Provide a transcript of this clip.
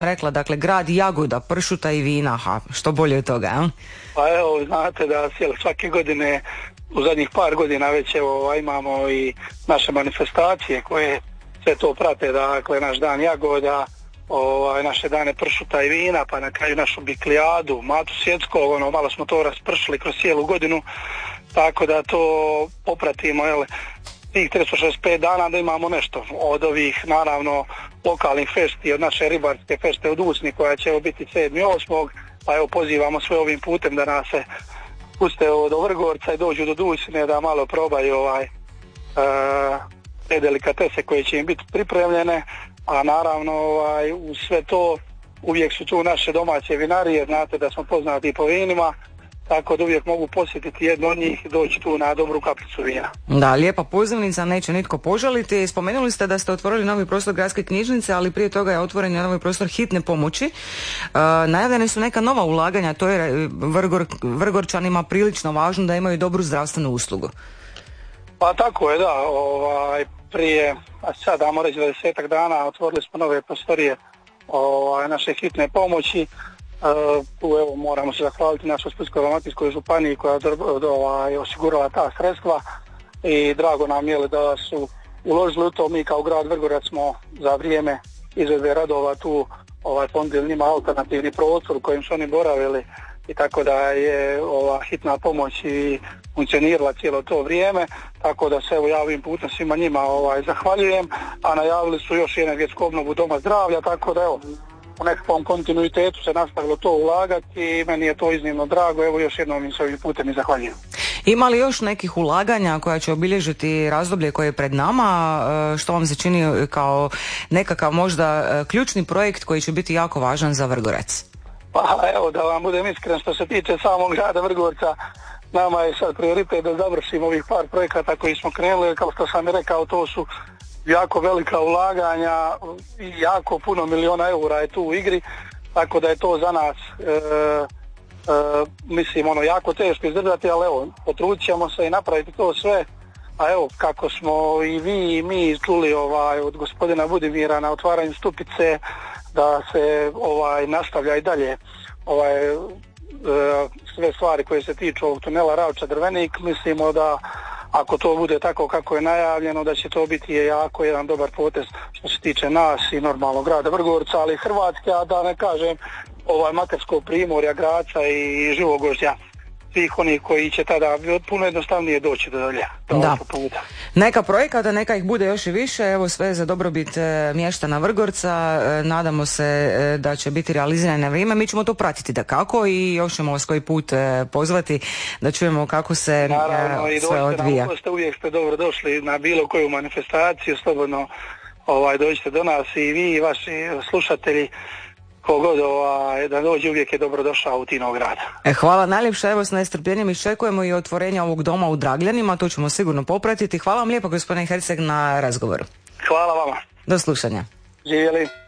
rekla, dakle grad jagoda, pršuta i vina, što bolje od toga, a? Pa evo, znate da svake godine, u zadnjih par godina već imamo i naše manifestacije koje sve to prate, dakle naš dan jagoda, naše dane pršuta i vina, pa na kraju našu biklijadu, Matu Svjetskog, malo smo to raspršili kroz cijelu godinu, tako da to popratimo, tih 365 dana da imamo nešto od ovih, naravno, lokalnih festi, od naše ribarske feste u Usni koja će biti 7.8. pa evo pozivamo sve ovim putem da nas se puste do Vrgorca i dođu do Usne da malo probaju te delikatese koje će im biti pripremljene, a naravno uz sve to uvijek su tu naše domaće vinarije, znate da smo poznati i po vinima, tako da uvijek mogu posjetiti jednu od njih i doći tu na dobru kaplicu vina. Da, lijepa pozivnica, neće nitko požaliti. Spomenuli ste da ste otvorili novi prostor gradske knjižnice, ali prije toga je otvoren novi prostor hitne pomoći. Najavljene su neka nova ulaganja, to je Vrgorčanima prilično važno da imaju dobru zdravstvenu uslugu. Pa tako je, da. Prije, sad damo reći 20 dana, otvorili smo nove prostorije naše hitne pomoći. Tu evo moramo se zahvaliti našoj Splitsko-dalmatinskoj županiji koja je osigurala ta sredstva i drago nam je da su uložili u to. Mi kao grad Vrgorac smo za vrijeme izvedbe radova tu ponudili njima alternativni prostor u kojem su oni boravili i tako da je hitna pomoć i funkcionirala cijelo to vrijeme, tako da se evo ja ovim putem svima njima zahvaljujem, a najavili su još energetsku obnovu doma zdravlja, tako da evo u nekakvom kontinuitetu se nastavilo to ulagati i meni je to iznimno drago, evo još jednom im se ovim putem i zahvaljujem. Ima li još nekih ulaganja koja će obilježiti razdoblje koje je pred nama, što vam se čini kao nekakav možda ključni projekt koji će biti jako važan za Vrgorac? Pa evo da vam budem iskren, što se tiče samog grada Vrgorca, nama je sad prioritet da završimo ovih par projekata koji smo krenuli, kao što sam i rekao, to su jako velika ulaganja i jako puno miliona eura je tu u igri, tako da je to za nas mislim jako teško izdržati, ali evo, potrudit ćemo se i napraviti to sve, a evo kako smo i vi i mi čuli od gospodina Budimira na otvaranju Stupice da se nastavlja i dalje sve stvari koje se tiču ovog tunela Ravča-Drvenik, mislimo da ako to bude tako kako je najavljeno, da će to biti jako jedan dobar potez što se tiče nas i normalnog grada Vrgorca, ali i Hrvatske, a da ne kažem Makarskog primorja, Graca i Živogožđa, svih onih koji će tada puno jednostavnije doći do dolje. Da. Neka projekata, neka ih bude još i više, evo sve za dobrobit mještana Vrgorca, nadamo se da će biti realizirane na vrijeme, mi ćemo to pratiti dakako i još ćemo vas koji put pozvati da čujemo kako se sve odvija. Naravno, uvijek ste dobro došli na bilo koju manifestaciju, slobodno dođite do nas i vi i vaši slušatelji, kogod da dođe uvijek je dobrodošao u Tinov grada. Hvala najljepša, evo s nestrpljenjem iščekujemo i otvorenje ovog doma u Dragljanima, to ćemo sigurno popratiti. Hvala vam lijepo gospodine Herceg na razgovoru. Hvala vama. Do slušanja. Živjeli.